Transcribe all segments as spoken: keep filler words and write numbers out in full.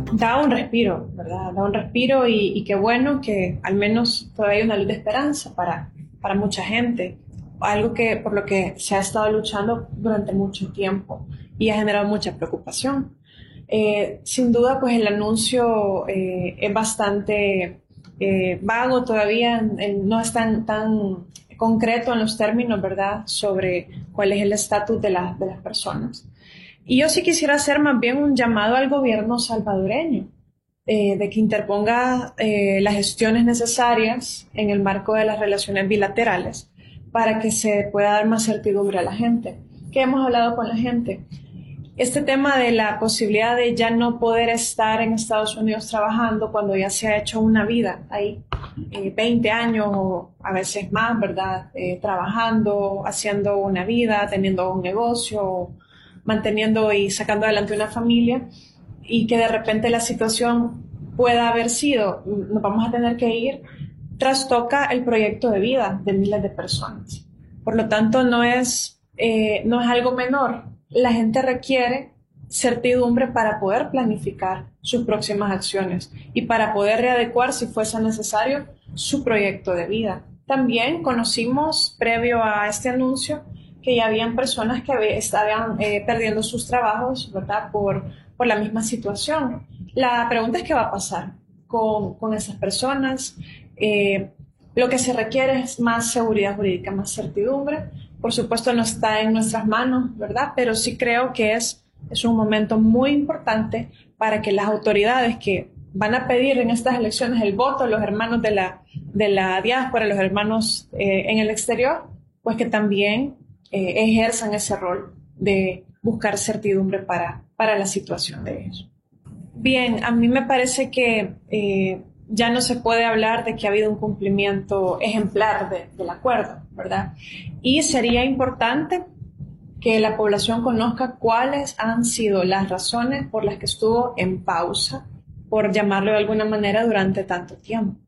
da un respiro, ¿verdad? Da un respiro y, y qué bueno que al menos todavía hay una luz de esperanza para, para mucha gente, algo que por lo que se ha estado luchando durante mucho tiempo y ha generado mucha preocupación. Eh, sin duda, pues el anuncio eh, es bastante eh, vago todavía, en, no es tan, tan concreto en los términos, ¿verdad?, sobre cuál es el estatus de, la, de las personas. Y yo sí quisiera hacer más bien un llamado al gobierno salvadoreño, eh, de que interponga eh, las gestiones necesarias en el marco de las relaciones bilaterales para que se pueda dar más certidumbre a la gente. ¿Qué hemos hablado con la gente? Este tema de la posibilidad de ya no poder estar en Estados Unidos trabajando cuando ya se ha hecho una vida ahí, eh, veinte años o a veces más, ¿verdad? Eh, trabajando, haciendo una vida, teniendo un negocio, manteniendo y sacando adelante una familia, y que de repente la situación pueda haber sido, nos vamos a tener que ir, trastoca el proyecto de vida de miles de personas. Por lo tanto, no es, eh, no es algo menor. La gente requiere certidumbre para poder planificar sus próximas acciones y para poder readecuar, si fuese necesario, su proyecto de vida. También conocimos, previo a este anuncio, que ya habían personas que estaban eh, perdiendo sus trabajos, ¿verdad?, por, por la misma situación. La pregunta es qué va a pasar con, con esas personas. Eh, lo que se requiere es más seguridad jurídica, más certidumbre. Por supuesto no está en nuestras manos, ¿verdad?, pero sí creo que es, es un momento muy importante para que las autoridades que van a pedir en estas elecciones el voto, los hermanos de la, de la diáspora, los hermanos eh, en el exterior, pues que también eh, ejerzan ese rol de buscar certidumbre para, para la situación de ellos. Bien, a mí me parece que eh, ya no se puede hablar de que ha habido un cumplimiento ejemplar de, del acuerdo, ¿verdad? Y sería importante que la población conozca cuáles han sido las razones por las que estuvo en pausa, por llamarlo de alguna manera, durante tanto tiempo.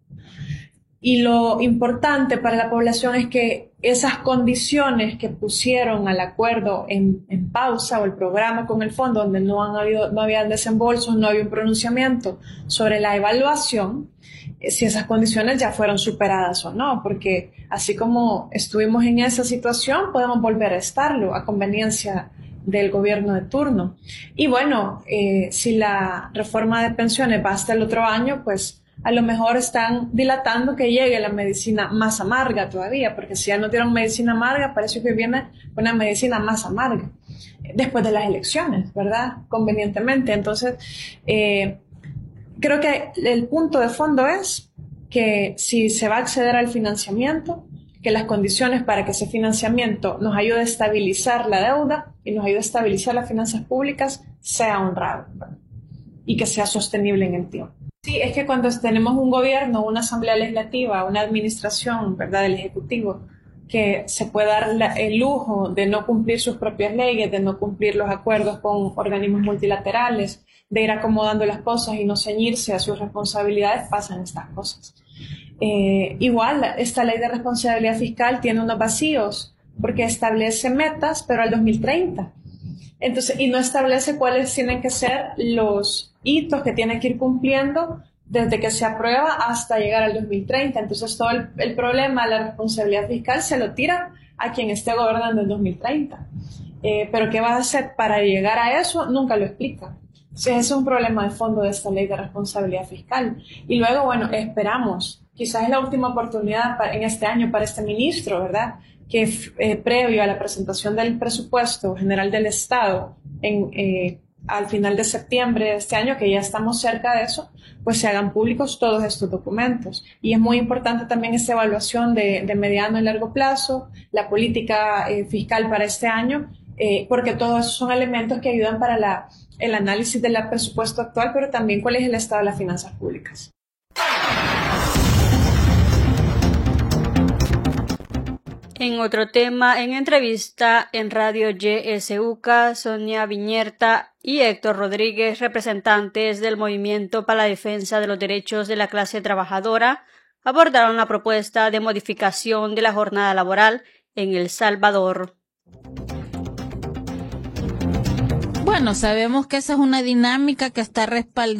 Y lo importante para la población es que esas condiciones que pusieron al acuerdo en, en pausa, o el programa con el fondo, donde no han habido, no habían desembolsos, no había un pronunciamiento sobre la evaluación, eh, si esas condiciones ya fueron superadas o no, porque así como estuvimos en esa situación, podemos volver a estarlo a conveniencia del gobierno de turno. Y bueno, eh, si la reforma de pensiones va hasta el otro año, pues a lo mejor están dilatando que llegue la medicina más amarga todavía, porque si ya no dieron medicina amarga, parece que viene una medicina más amarga después de las elecciones, ¿verdad?, convenientemente. Entonces, eh, creo que el punto de fondo es que si se va a acceder al financiamiento, que las condiciones para que ese financiamiento nos ayude a estabilizar la deuda y nos ayude a estabilizar las finanzas públicas sea honrado, ¿verdad?, y que sea sostenible en el tiempo. Sí, es que cuando tenemos un gobierno, una asamblea legislativa, una administración, ¿verdad?, del Ejecutivo, que se puede dar la, el lujo de no cumplir sus propias leyes, de no cumplir los acuerdos con organismos multilaterales, de ir acomodando las cosas y no ceñirse a sus responsabilidades, pasan estas cosas. Eh, igual, esta ley de responsabilidad fiscal tiene unos vacíos, porque establece metas, pero al dos mil treinta. Entonces, y no establece cuáles tienen que ser los hitos que tiene que ir cumpliendo desde que se aprueba hasta llegar al dos mil treinta. Entonces, todo el, el problema de la responsabilidad fiscal se lo tira a quien esté gobernando en dos mil treinta. Eh, pero ¿qué va a hacer para llegar a eso? Nunca lo explica. Entonces, ese es un problema de fondo de esta ley de responsabilidad fiscal. Y luego, bueno, esperamos, quizás es la última oportunidad para, en este año para este ministro, ¿verdad?, que eh, previo a la presentación del presupuesto general del Estado en, eh, al final de septiembre de este año, que ya estamos cerca de eso, pues se hagan públicos todos estos documentos. Y es muy importante también esta evaluación de, de mediano y largo plazo, la política eh, fiscal para este año, eh, porque todos esos son elementos que ayudan para la, el análisis del presupuesto actual, pero también cuál es el estado de las finanzas públicas. En otro tema, en entrevista en Radio Y S U C A, Sonia Viñerta y Héctor Rodríguez, representantes del Movimiento para la Defensa de los Derechos de la Clase Trabajadora, abordaron la propuesta de modificación de la jornada laboral en El Salvador. Bueno, sabemos que esa es una dinámica que está respaldada